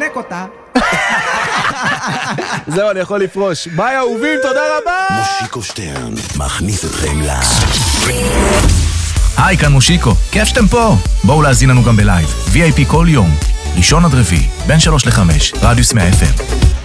חונק אותה. זהו, אני יכול לפרוש. ביי אהובים, תודה רבה. מושיקו שטרן מכניס אתכם היי, כאן מושיקו, כיף שאתם פה. בואו להזין לנו גם בלייב, VIP כל יום, ראשון עד רביעי, בין 3 ל-5, רדיוס 100 FM.